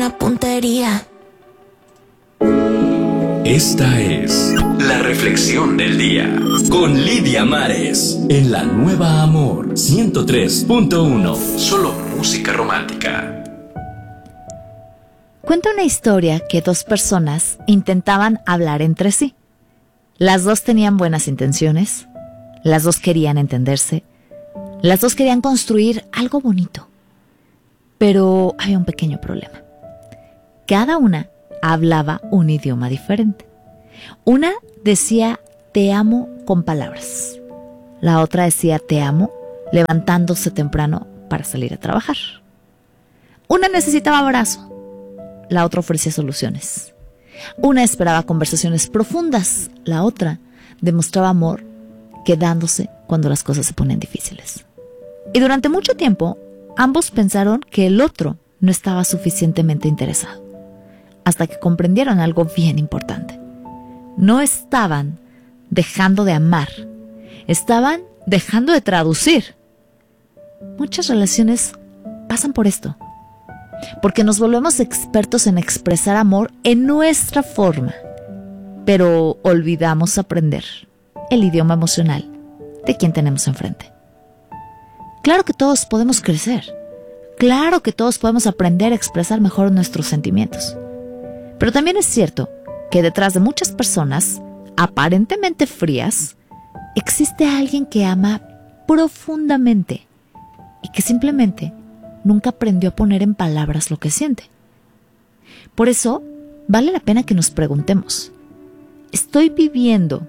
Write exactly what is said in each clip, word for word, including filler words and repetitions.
una puntería. Esta es la reflexión del día con Lidia Mares en la Nueva Amor ciento tres punto uno. Solo música romántica. Cuenta una historia que dos personas intentaban hablar entre sí. Las dos tenían buenas intenciones, las dos querían entenderse, las dos querían construir algo bonito. Pero había un pequeño problema. Cada una hablaba un idioma diferente. Una decía te amo con palabras. La otra decía te amo levantándose temprano para salir a trabajar. Una necesitaba abrazo. La otra ofrecía soluciones. Una esperaba conversaciones profundas. La otra demostraba amor quedándose cuando las cosas se ponían difíciles. Y durante mucho tiempo, ambos pensaron que el otro no estaba suficientemente interesado. Hasta que comprendieron algo bien importante. No estaban dejando de amar. Estaban dejando de traducir. Muchas relaciones pasan por esto. Porque nos volvemos expertos en expresar amor en nuestra forma. Pero olvidamos aprender el idioma emocional de quien tenemos enfrente. Claro que todos podemos crecer. Claro que todos podemos aprender a expresar mejor nuestros sentimientos. Pero también es cierto que detrás de muchas personas, aparentemente frías, existe alguien que ama profundamente y que simplemente nunca aprendió a poner en palabras lo que siente. Por eso, vale la pena que nos preguntemos, ¿estoy viviendo,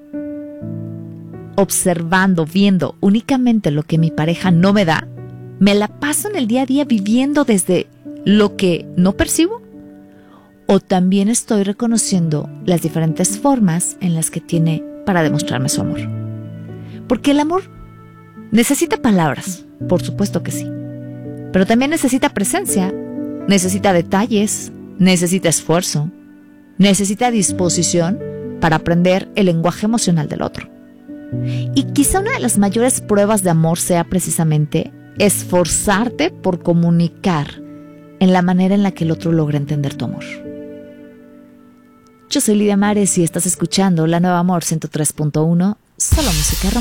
observando, viendo únicamente lo que mi pareja no me da? ¿Me la paso en el día a día viviendo desde lo que no percibo? ¿O también estoy reconociendo las diferentes formas en las que tiene para demostrarme su amor? Porque el amor necesita palabras, por supuesto que sí. Pero también necesita presencia, necesita detalles, necesita esfuerzo, necesita disposición para aprender el lenguaje emocional del otro. Y quizá una de las mayores pruebas de amor sea precisamente esforzarte por comunicar en la manera en la que el otro logra entender tu amor. Yo soy Lidia Mares y estás escuchando La Nueva Amor ciento tres punto uno, solo música romántica.